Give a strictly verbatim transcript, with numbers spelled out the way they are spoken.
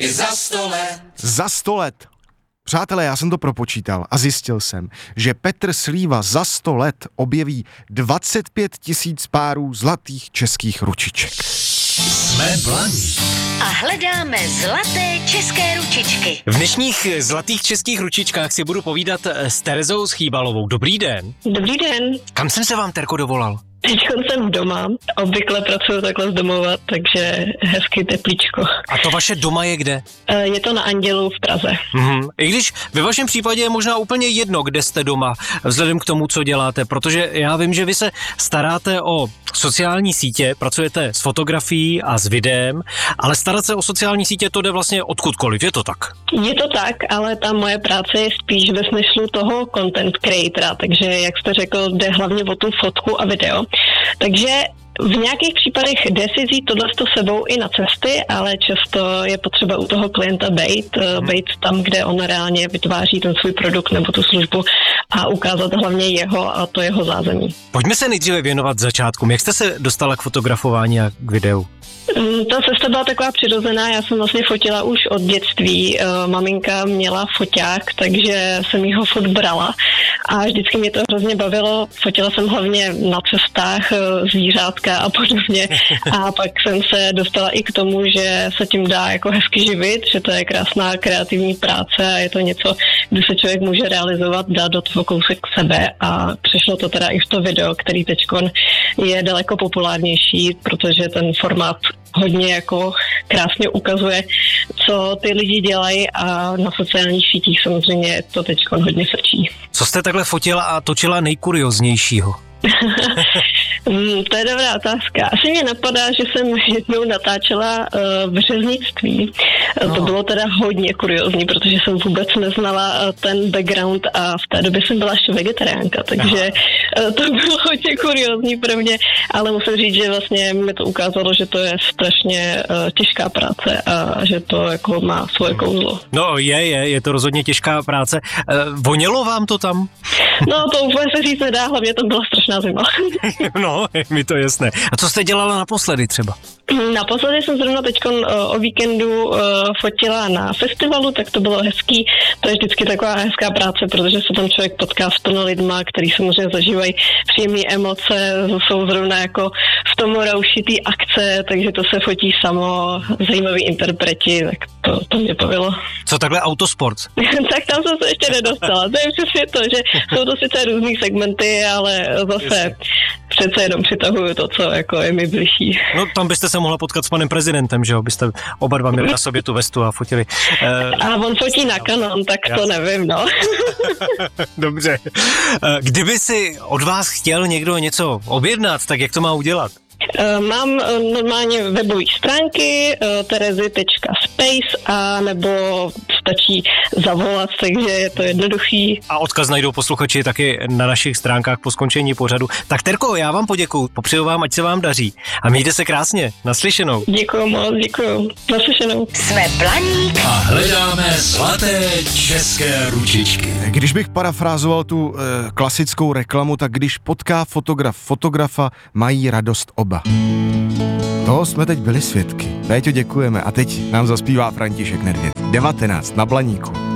I za sto let. Za sto let. Přátelé, já jsem to propočítal a zjistil jsem, že Petr Slíva za sto let objeví dvacet pět tisíc párů zlatých českých ručiček. Jsme Blaník. A hledáme zlaté české ručičky. V dnešních zlatých českých ručičkách si budu povídat s Terezou Schýbalovou. Dobrý den. Dobrý den. Kam jsem se vám, Terko, dovolal? Teď jsem doma, obvykle pracuji takhle z domova, takže hezky teplíčko. A to vaše doma je kde? Je to na Andělu v Praze. Mhm. I když ve vašem případě je možná úplně jedno, kde jste doma, vzhledem k tomu, co děláte, protože já vím, že vy se staráte o sociální sítě, pracujete s fotografií a s videem, ale starat se o sociální sítě to jde vlastně odkudkoliv, je to tak? Je to tak, ale ta moje práce je spíš ve smyslu toho content creatora, takže jak jste řekl, jde hlavně o tu fotku a video. Takže v nějakých případech jde si vzít tohleto sebou i na cesty, ale často je potřeba u toho klienta bejt, hmm. bejt tam, kde on reálně vytváří ten svůj produkt nebo tu službu a ukázat hlavně jeho a to jeho zázemí. Pojďme se nejdříve věnovat začátkům. Jak jste se dostala k fotografování a k videu? Ta cesta byla taková přirozená, já jsem vlastně fotila už od dětství. Maminka měla foťák, takže jsem jí ho fot brala a vždycky mě to hrozně bavilo. Fotila jsem hlavně na cestách, zvířátka a podobně a pak jsem se dostala i k tomu, že se tím dá jako hezky živit, že to je krásná kreativní práce a je to něco, kdy se člověk může realizovat, dát do toho kousek sebe a přešlo to teda i v to video, který teďkon je daleko populárnější, protože ten formát hodně jako krásně ukazuje, co ty lidi dělají a na sociálních sítích samozřejmě to teďkon hodně frčí. Co jste takhle fotila a točila nejkurioznějšího? Hmm, to je dobrá otázka. Asi mě napadá, že jsem jednou natáčela uh, v řeznictví. No. To bylo teda hodně kuriózní, protože jsem vůbec neznala uh, ten background a v té době jsem byla ještě vegetariánka, takže uh, to bylo hodně kuriózní pro mě, ale musím říct, že vlastně mi to ukázalo, že to je strašně uh, těžká práce a že to jako má svoje kouzlo. No je, je, je to rozhodně těžká práce. Uh, vonělo vám to tam? No to úplně se říct nedá, hlavně to byla strašná zima. No, je mi to jasné. A co jste dělala naposledy třeba? Naposledy jsem zrovna teď o víkendu uh, fotila na festivalu, tak to bylo hezký. To je vždycky taková hezká práce, protože se tam člověk potká s plno lidma, který samozřejmě zažívají příjemné emoce, jsou zrovna jako v tom raušitý akce, takže to se fotí samo, zajímaví interpreti, tak to, to mě bavilo. Co takhle autosport? Tak tam jsem se ještě nedostala. To je přesně to, že jsou to sice různý segmenty, ale zase přece jenom přitahuju to, co jako je mi bližší. No tam byste se mohla potkat s panem prezidentem, že jo? Byste oba dva měli na sobě tu vestu a fotili. Uh, a on fotí na Canon, tak to nevím, no. Dobře. Kdyby si od vás chtěl někdo něco objednat, tak jak to má udělat? Uh, mám uh, normálně webové stránky uh, terezy tečka space a nebo stačí zavolat, takže je to jednoduchý. A odkaz najdou posluchači taky na našich stránkách po skončení pořadu. Tak Terko, já vám poděkuju, popřeju vám, ať se vám daří a mějte se krásně. Naslyšenou. Děkuju moc, děkuju. Naslyšenou. Jsme Blaník a hledáme zlaté české ručičky. Když bych parafrázoval tu e, klasickou reklamu, tak když potká fotograf fotografa, mají radost oba. Toho jsme teď byli svědky. Péťo, děkujeme a teď nám zaspívá František Nedvěd. devatenáct na Blaníku.